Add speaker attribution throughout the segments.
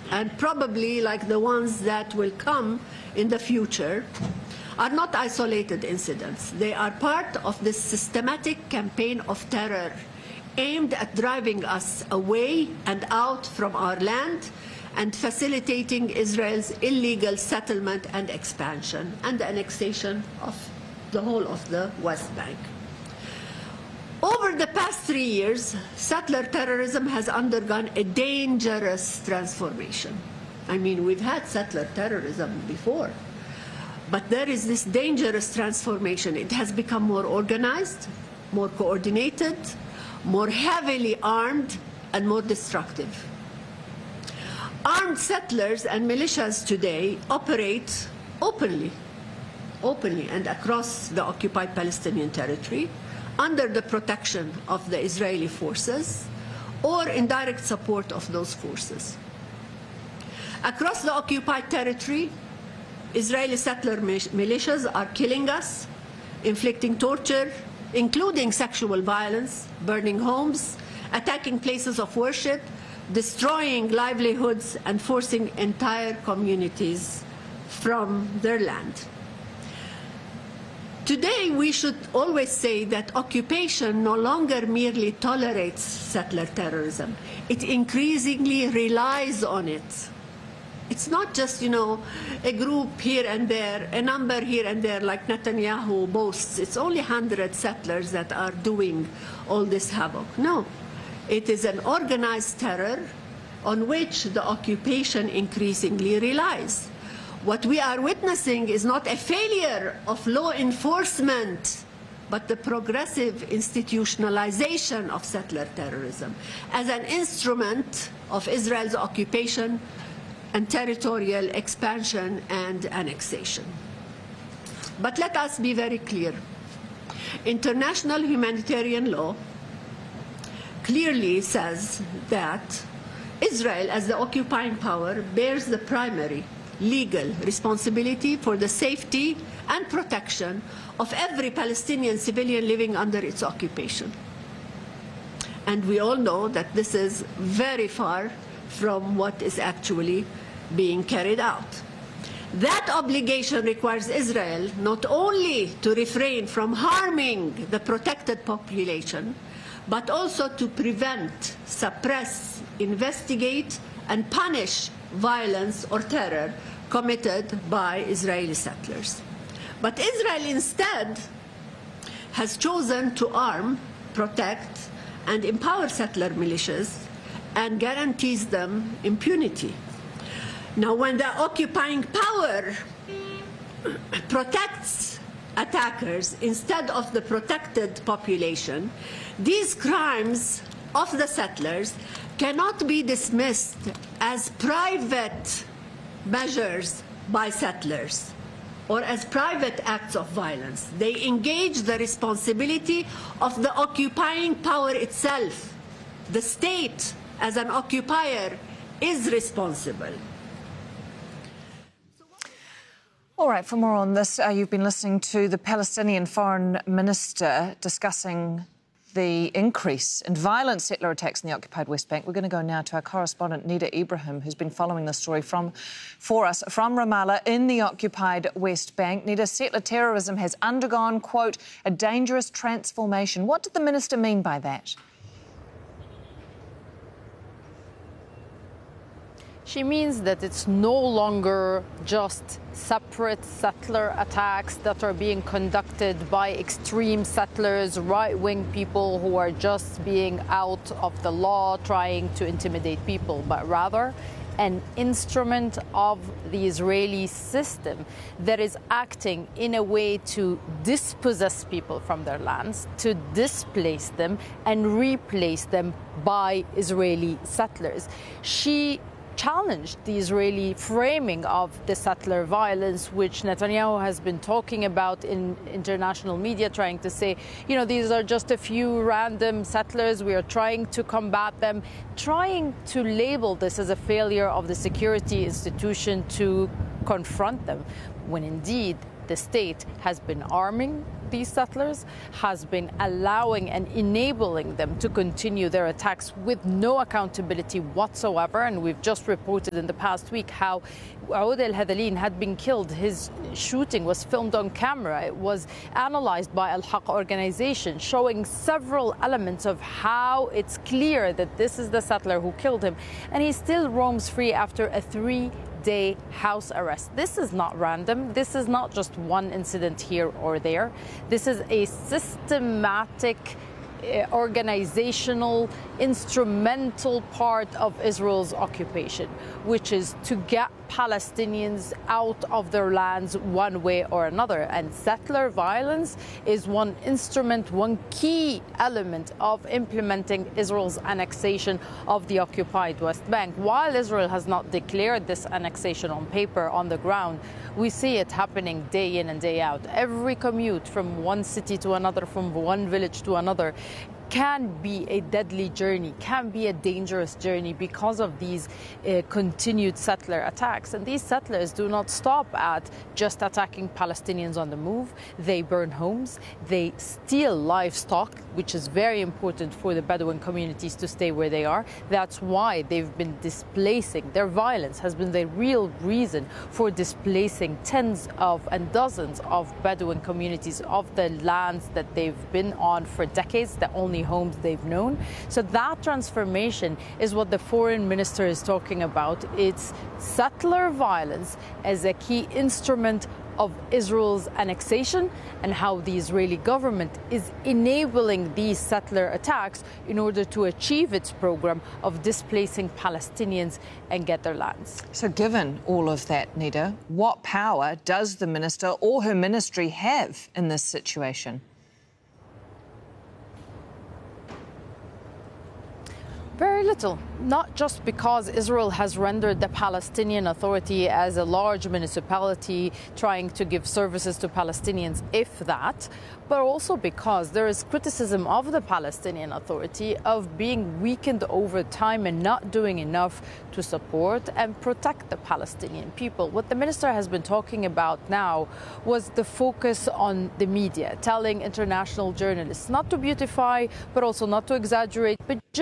Speaker 1: and probably like the ones that will come in the future, are not isolated incidents. They are part of this systematic campaign of terror aimed at driving us away and out from our land and facilitating Israel's illegal settlement and expansion and the annexation of the whole of the West Bank. Over the past 3 years, settler terrorism has undergone a dangerous transformation. I mean, we've had settler terrorism before, but there is this dangerous transformation. It has become more organized, more coordinated, more heavily armed, and more destructive. Armed settlers and militias today operate openly and across the occupied Palestinian territory under the protection of the Israeli forces or in direct support of those forces. Across the occupied territory, Israeli settler militias are killing us, inflicting torture, including sexual violence, burning homes, attacking places of worship, destroying livelihoods, and forcing entire communities from their land. Today, we should always say that occupation no longer merely tolerates settler terrorism. It increasingly relies on it. It's not just, a group here and there, a number here and there, like Netanyahu boasts. It's only 100 settlers that are doing all this havoc. No, it is an organized terror on which the occupation increasingly relies. What we are witnessing is not a failure of law enforcement, but the progressive institutionalization of settler terrorism as an instrument of Israel's occupation and territorial expansion and annexation. But let us be very clear. International humanitarian law clearly says that Israel, as the occupying power, bears the primary legal responsibility for the safety and protection of every Palestinian civilian living under its occupation. And we all know that this is very far from what is actually being carried out. That obligation requires Israel not only to refrain from harming the protected population, but also to prevent, suppress, investigate, and punish violence or terror committed by Israeli settlers. But Israel instead has chosen to arm, protect, and empower settler militias and guarantees them impunity. Now, when the occupying power protects attackers instead of the protected population, these crimes of the settlers cannot be dismissed as private measures by settlers or as private acts of violence. They engage the responsibility of the occupying power itself. The state, as an occupier, is responsible.
Speaker 2: All right, for more on this, you've been listening to the Palestinian Foreign Minister discussing the increase in violent settler attacks in the occupied West Bank. We're going to go now to our correspondent, Nida Ibrahim, who's been following this story for us from Ramallah in the occupied West Bank. Nida, settler terrorism has undergone, quote, a dangerous transformation. What did the minister mean by that?
Speaker 3: She means that it's no longer just separate settler attacks that are being conducted by extreme settlers, right-wing people who are just being out of the law, trying to intimidate people, but rather an instrument of the Israeli system that is acting in a way to dispossess people from their lands, to displace them and replace them by Israeli settlers. She challenged the Israeli framing of the settler violence, which Netanyahu has been talking about in international media, trying to say, these are just a few random settlers, we are trying to combat them, trying to label this as a failure of the security institution to confront them, when indeed the state has been arming these settlers, has been allowing and enabling them to continue their attacks with no accountability whatsoever. And we've just reported in the past week how Aoud El-Hadalin had been killed. His shooting was filmed on camera. It was analyzed by Al-Haq organization, showing several elements of how it's clear that this is the settler who killed him. And he still roams free after a 3-day house arrest. This is not random. This is not just one incident here or there. This is a systematic, organizational, instrumental part of Israel's occupation, which is to get Palestinians out of their lands one way or another. And settler violence is one instrument, one key element of implementing Israel's annexation of the occupied West Bank. While Israel has not declared this annexation on paper, on the ground, we see it happening day in and day out. Every commute from one city to another, from one village to another, can be a deadly journey, can be a dangerous journey because of these continued settler attacks. And these settlers do not stop at just attacking Palestinians on the move. They burn homes, they steal livestock, which is very important for the Bedouin communities to stay where they are. That's why they've been displacing. Their violence has been the real reason for displacing tens of and dozens of Bedouin communities of the lands that they've been on for decades, the only homes they've known. So that transformation is what the foreign minister is talking about. It's settler violence as a key instrument of Israel's annexation, and how the Israeli government is enabling these settler attacks in order to achieve its program of displacing Palestinians and get their lands.
Speaker 2: So given all of that, Nida, what power does the minister or her ministry have in this situation?
Speaker 3: Very little, not just because Israel has rendered the Palestinian Authority as a large municipality trying to give services to Palestinians, if that, but also because there is criticism of the Palestinian Authority of being weakened over time and not doing enough to support and protect the Palestinian people. What the minister has been talking about now was the focus on the media, telling international journalists not to beautify, but also not to exaggerate, but just...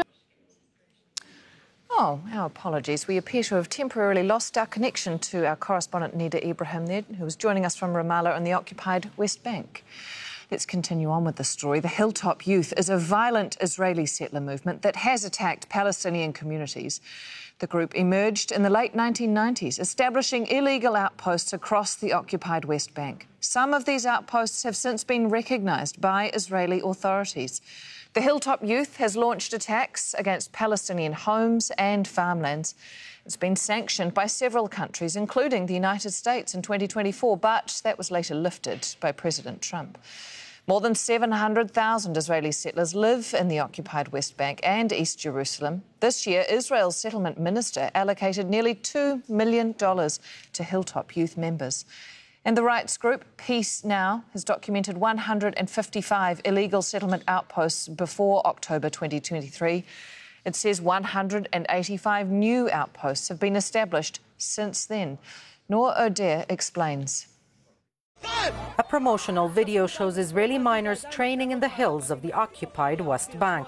Speaker 2: Oh, our apologies. We appear to have temporarily lost our connection to our correspondent Nida Ibrahim there, who was joining us from Ramallah on the occupied West Bank. Let's continue on with the story. The Hilltop Youth is a violent Israeli settler movement that has attacked Palestinian communities. The group emerged in the late 1990s, establishing illegal outposts across the occupied West Bank. Some of these outposts have since been recognised by Israeli authorities. The Hilltop Youth has launched attacks against Palestinian homes and farmlands. It's been sanctioned by several countries, including the United States in 2024, but that was later lifted by President Trump. More than 700,000 Israeli settlers live in the occupied West Bank and East Jerusalem. This year, Israel's settlement minister allocated nearly $2 million to Hilltop Youth members. And the rights group Peace Now has documented 155 illegal settlement outposts before October 2023. It says 185 new outposts have been established since then. Noor Oder explains.
Speaker 4: A promotional video shows Israeli miners training in the hills of the occupied West Bank.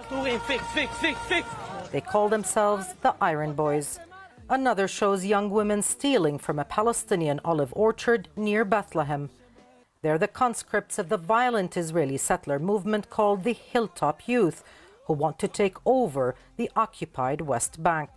Speaker 4: They call themselves the Iron Boys. Another shows young women stealing from a Palestinian olive orchard near Bethlehem. They're the conscripts of the violent Israeli settler movement called the Hilltop Youth, who want to take over the occupied West Bank.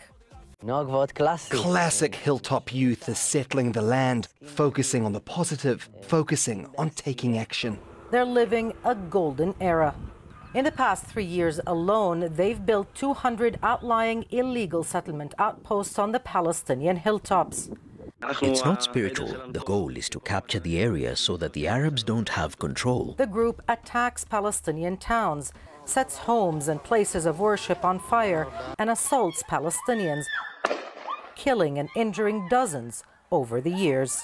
Speaker 5: Classic Hilltop Youth is settling the land, focusing on the positive, focusing on taking action.
Speaker 4: They're living a golden era. In the past 3 years alone, they've built 200 outlying illegal settlement outposts on the Palestinian hilltops.
Speaker 6: It's not spiritual. The goal is to capture the area so that the Arabs don't have control.
Speaker 4: The group attacks Palestinian towns, sets homes and places of worship on fire, and assaults Palestinians, killing and injuring dozens over the years.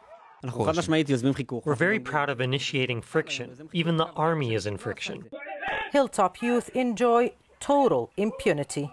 Speaker 7: We're very proud of initiating friction. Even the army is in friction.
Speaker 4: Hilltop Youth enjoy total impunity.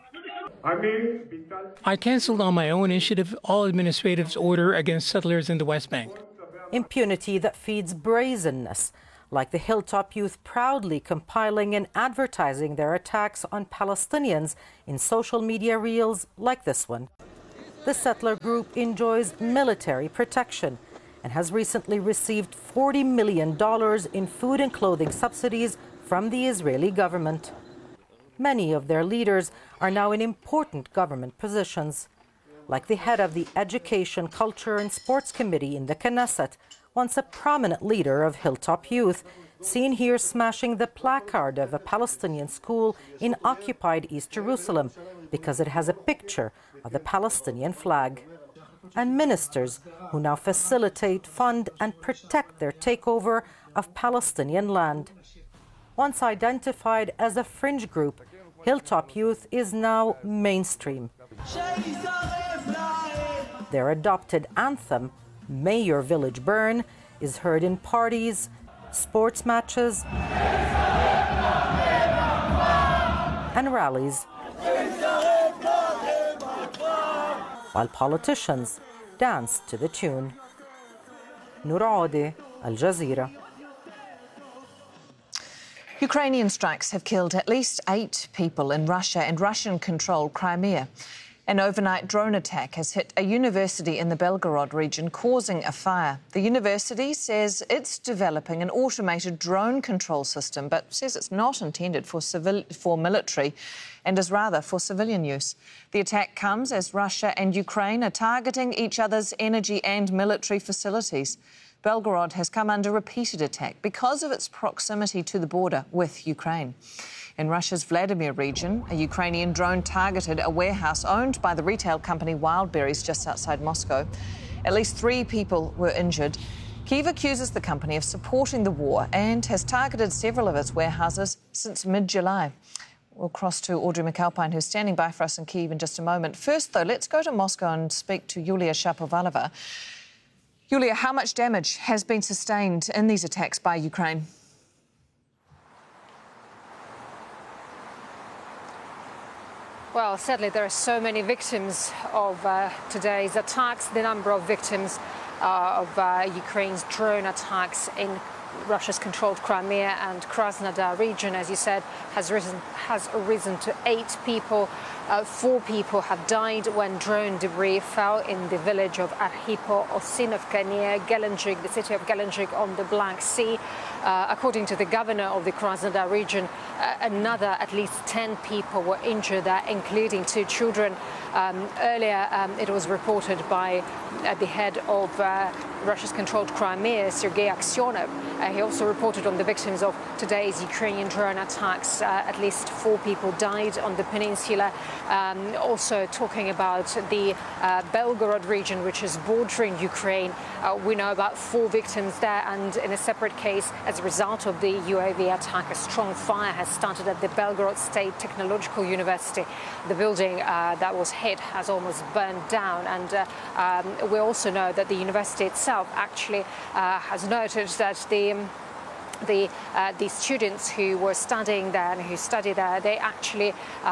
Speaker 8: I cancelled on my own initiative all administrative order against settlers in the West Bank.
Speaker 4: Impunity that feeds brazenness, like the Hilltop youth proudly compiling and advertising their attacks on Palestinians in social media reels like this one. The settler group enjoys military protection and has recently received $40 million in food and clothing subsidies from the Israeli government. Many of their leaders are now in important government positions, like the head of the Education, Culture and Sports Committee in the Knesset, once a prominent leader of Hilltop Youth, seen here smashing the placard of a Palestinian school in occupied East Jerusalem because it has a picture of the Palestinian flag. And ministers who now facilitate, fund and protect their takeover of Palestinian land. Once identified as a fringe group, Hilltop Youth is now mainstream. Their adopted anthem, May Your Village Burn, is heard in parties, sports matches, and rallies, while politicians dance to the tune. Noor Audi, Al Jazeera.
Speaker 2: Ukrainian strikes have killed at least 8 people in Russia and Russian-controlled Crimea. An overnight drone attack has hit a university in the Belgorod region, causing a fire. The university says it's developing an automated drone control system, but says it's not intended for military and is rather for civilian use. The attack comes as Russia and Ukraine are targeting each other's energy and military facilities. Belgorod has come under repeated attack because of its proximity to the border with Ukraine. In Russia's Vladimir region, a Ukrainian drone targeted a warehouse owned by the retail company Wildberries just outside Moscow. At least 3 people were injured. Kyiv accuses the company of supporting the war and has targeted several of its warehouses since mid-July. We'll cross to Audrey McAlpine, who's standing by for us in Kyiv in just a moment. First, though, let's go to Moscow and speak to Yulia Shapovalova. Yulia, how much damage has been sustained in these attacks by Ukraine?
Speaker 8: Well, sadly, there are so many victims of today's attacks. The number of victims of Ukraine's drone attacks in Russia's controlled Crimea and Krasnodar region, as you said, has risen to 8 people. 4 people have died when drone debris fell in the village of Arhipo-Osinovka near Gelendzhik, the city of Gelendzhik on the Black Sea. According to the governor of the Krasnodar region, another at least 10 people were injured there, including 2 children. Earlier, it was reported by the head of Russia's controlled Crimea, Sergei Aksyonov. He also reported on the victims of today's Ukrainian drone attacks. At least 4 people died on the peninsula. Also talking about the Belgorod region, which is bordering Ukraine. We know about 4 victims there, and in a separate case, as a result of the UAV attack, a strong fire has started at the Belgorod State Technological University. The building that was hit has almost burned down, and we also know that the university itself actually has noted that the students who were studying there and who study there, they actually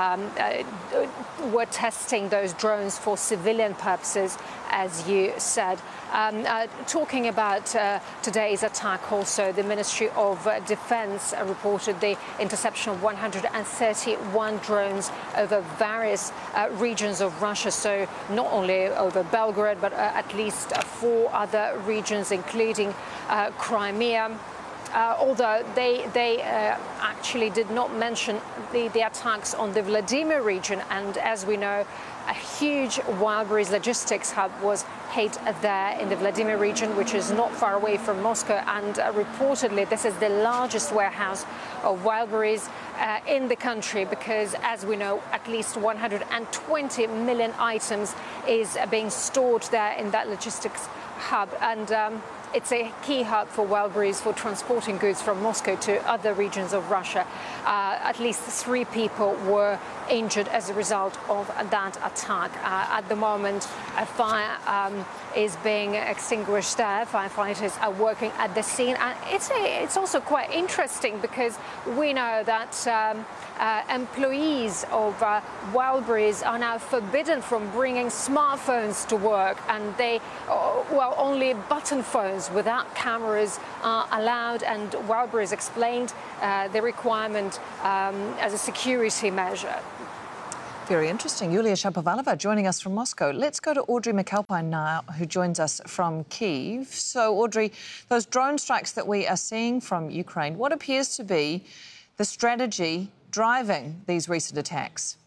Speaker 8: were testing those drones for civilian purposes, as you said. Talking about today's attack also, the Ministry of Defense reported the interception of 131 drones over various regions of Russia, so not only over Belgorod, but at least 4 other regions, including Crimea. Although they actually did not mention the attacks on the Vladimir region, and as we know, a huge Wildberries logistics hub was hit there in the Vladimir region, which is not far away from Moscow, and reportedly this is the largest warehouse of Wildberries in the country, because as we know, at least 120 million items is being stored there in that logistics hub, and it's a key hub for Wildberries for transporting goods from Moscow to other regions of Russia. At least 3 people were injured as a result of that attack. At the moment, a fire is being extinguished there. Firefighters are working at the scene. And it's also quite interesting because we know that employees of Wildberries are now forbidden from bringing smartphones to work, and only button phones photos without cameras are allowed, and Wildberries explained the requirement as a security measure.
Speaker 2: Very interesting. Yulia Shapovalova joining us from Moscow. Let's go to Audrey McAlpine now, who joins us from Kyiv. So, Audrey, those drone strikes that we are seeing from Ukraine, what appears to be the strategy driving these recent attacks?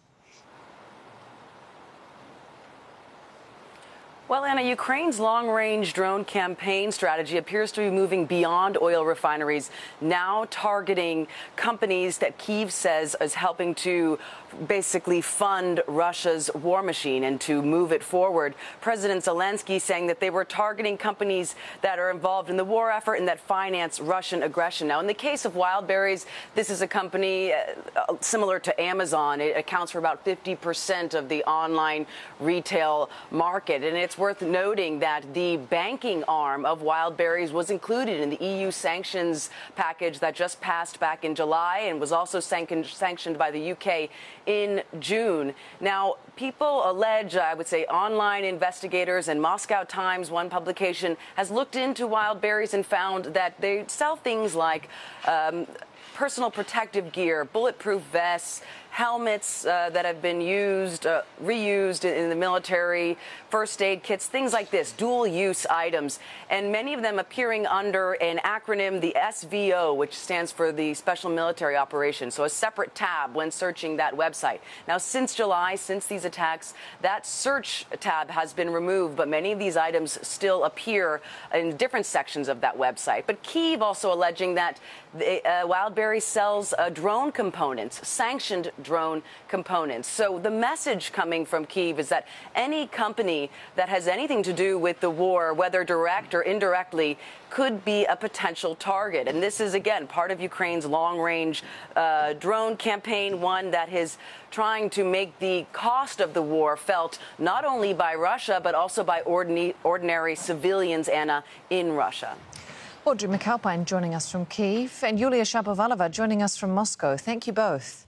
Speaker 9: Well, Anna, Ukraine's long-range drone campaign strategy appears to be moving beyond oil refineries, now targeting companies that Kyiv says is helping to basically fund Russia's war machine and to move it forward. President Zelensky saying that they were targeting companies that are involved in the war effort and that finance Russian aggression. Now, in the case of Wildberries, this is a company similar to Amazon. It accounts for about 50% of the online retail market, and it's worth noting that the banking arm of Wildberries was included in the EU sanctions package that just passed back in July and was also sanctioned by the UK in June. Now, people allege, I would say, online investigators, and Moscow Times, one publication, has looked into Wildberries and found that they sell things like personal protective gear, bulletproof vests, helmets that have been reused in the military, first aid kits, things like this, dual-use items, and many of them appearing under an acronym, the SVO, which stands for the Special Military Operation, so a separate tab when searching that website. Now, since July, since these attacks, that search tab has been removed, but many of these items still appear in different sections of that website. But Kyiv also alleging that Wildberries sells drone components, sanctioned drone components. So the message coming from Kyiv is that any company that has anything to do with the war, whether direct or indirectly, could be a potential target. And this is, again, part of Ukraine's long-range drone campaign, one that is trying to make the cost of the war felt not only by Russia, but also by ordinary civilians, Anna, in Russia.
Speaker 2: Audrey McAlpine joining us from Kyiv and Yulia Shapovalova joining us from Moscow. Thank you both.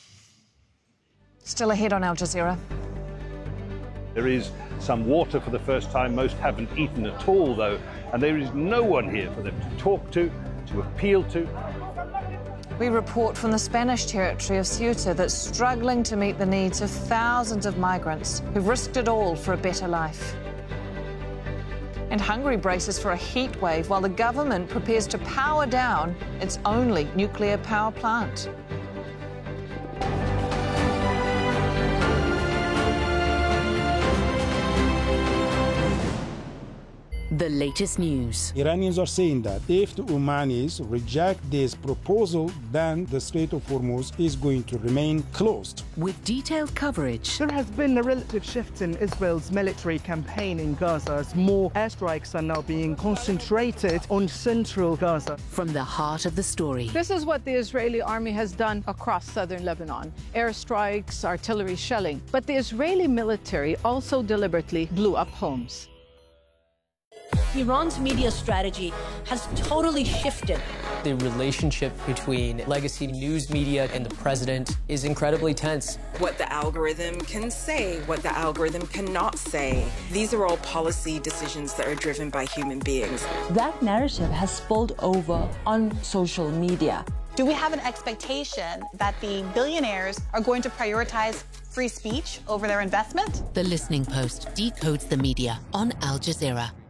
Speaker 2: Still ahead on Al Jazeera.
Speaker 10: There is some water for the first time. Most haven't eaten at all, though, and there is no one here for them to talk to appeal to.
Speaker 2: We report from the Spanish territory of Ceuta that's struggling to meet the needs of thousands of migrants who've risked it all for a better life. And Hungary braces for a heat wave while the government prepares to power down its only nuclear power plant.
Speaker 11: The latest news.
Speaker 12: Iranians are saying that if the Omanis reject this proposal, then the Strait of Hormuz is going to remain closed.
Speaker 11: With detailed coverage.
Speaker 13: There has been a relative shift in Israel's military campaign in Gaza as more airstrikes are now being concentrated on central Gaza.
Speaker 11: From the heart of the story.
Speaker 14: This is what the Israeli army has done across southern Lebanon. Airstrikes, artillery shelling. But the Israeli military also deliberately blew up homes.
Speaker 15: Iran's media strategy has totally shifted.
Speaker 16: The relationship between legacy news media and the president is incredibly tense.
Speaker 17: What the algorithm can say, what the algorithm cannot say. These are all policy decisions that are driven by human beings.
Speaker 18: That narrative has spilled over on social media.
Speaker 19: Do we have an expectation that the billionaires are going to prioritize free speech over their investment?
Speaker 11: The Listening Post decodes the media on Al Jazeera.